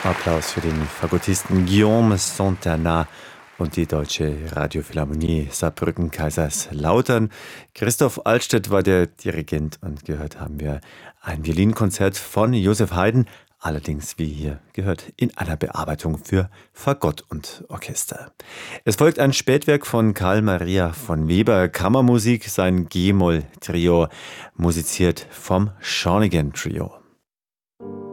Applaus für den Fagottisten Guillaume Santana und die Deutsche Radiophilharmonie Saarbrücken-Kaiserslautern. Christoph Altstädt war der Dirigent und gehört haben wir ein Violinkonzert von Joseph Haydn, allerdings wie hier gehört in einer Bearbeitung für Fagott und Orchester. Es folgt ein Spätwerk von Carl Maria von Weber, Kammermusik, sein G-Moll-Trio, musiziert vom Schoenigen Trio.